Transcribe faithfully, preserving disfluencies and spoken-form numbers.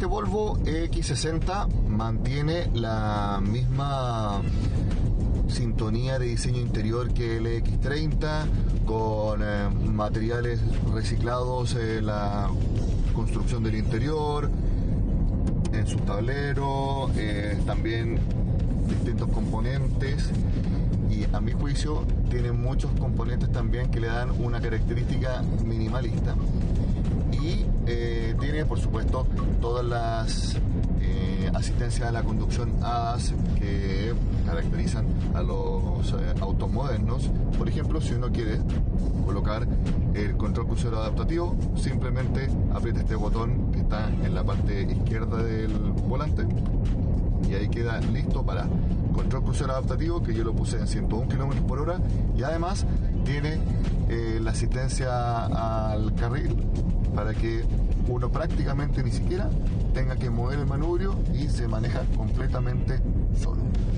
Volvo E X sesenta mantiene la misma sintonía de diseño interior que el E X treinta, con eh, materiales reciclados en la construcción del interior, en sus tableros, eh, también distintos componentes, y a mi juicio tiene muchos componentes también que le dan una característica minimalista. Y eh, tiene, por supuesto, todas las eh, asistencias a la conducción A D A S que caracterizan a los eh, autos modernos. Por ejemplo, si uno quiere colocar el control crucero adaptativo, simplemente aprieta este botón que está en la parte izquierda del volante y ahí queda listo para control crucero adaptativo, que yo lo puse en ciento uno kilómetros por hora, y además tiene eh, la asistencia al carril para que uno prácticamente ni siquiera tenga que mover el manubrio y se maneja completamente solo.